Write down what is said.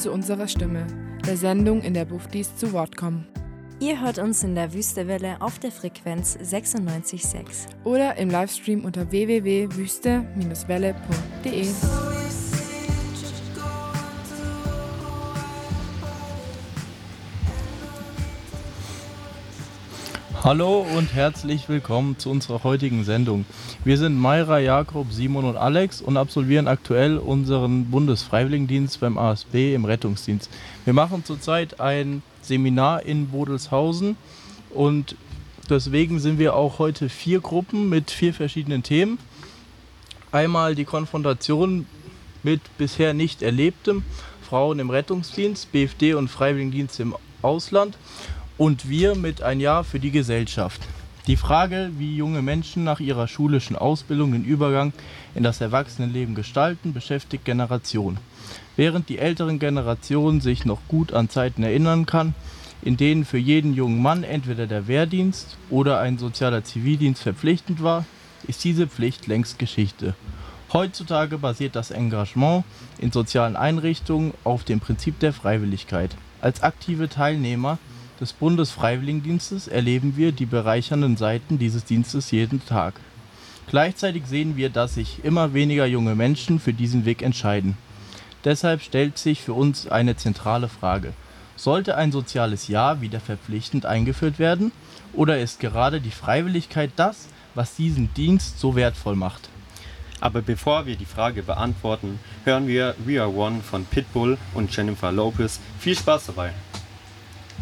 zu unserer Stimme, der Sendung, in der Buftis zu Wort kommen. Ihr hört uns in der Wüstewelle auf der Frequenz 96,6 oder im Livestream unter www.wüste-welle.de. Hallo und herzlich willkommen zu unserer heutigen Sendung. Wir sind Mayra, Jakob, Simon und Alex und absolvieren aktuell unseren Bundesfreiwilligendienst beim ASB im Rettungsdienst. Wir machen zurzeit ein Seminar in Bodelshausen und deswegen sind wir auch heute 4 Gruppen mit 4 verschiedenen Themen. Einmal die Konfrontation mit bisher nicht Erlebtem, Frauen im Rettungsdienst, BFD und Freiwilligendienst im Ausland. Und wir mit ein Jahr für die Gesellschaft. Die Frage, wie junge Menschen nach ihrer schulischen Ausbildung den Übergang in das Erwachsenenleben gestalten, beschäftigt Generationen. Während die älteren Generationen sich noch gut an Zeiten erinnern kann, in denen für jeden jungen Mann entweder der Wehrdienst oder ein sozialer Zivildienst verpflichtend war, ist diese Pflicht längst Geschichte. Heutzutage basiert das Engagement in sozialen Einrichtungen auf dem Prinzip der Freiwilligkeit. Als aktive Teilnehmer des Bundesfreiwilligendienstes erleben wir die bereichernden Seiten dieses Dienstes jeden Tag. Gleichzeitig sehen wir, dass sich immer weniger junge Menschen für diesen Weg entscheiden. Deshalb stellt sich für uns eine zentrale Frage. Sollte ein soziales Jahr wieder verpflichtend eingeführt werden? Oder ist gerade die Freiwilligkeit das, was diesen Dienst so wertvoll macht? Aber bevor wir die Frage beantworten, hören wir We Are One von Pitbull und Jennifer Lopez. Viel Spaß dabei!